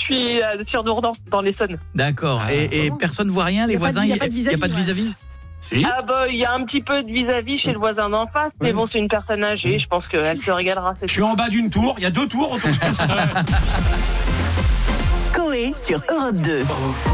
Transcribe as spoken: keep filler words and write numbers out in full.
suis euh, sur Dourdan, dans l'Essonne. D'accord. Ah, et, et personne ne voit rien, les voisins, il n'y a pas de vis-à-vis. vis-à-vis. Si. Ah bah il y a un petit peu de vis-à-vis chez le voisin d'en face, ouais. Mais bon c'est une personne âgée, je pense qu'elle se régalera. Je suis en bas d'une tour, il y a deux tours autour de Coé sur Europe deux.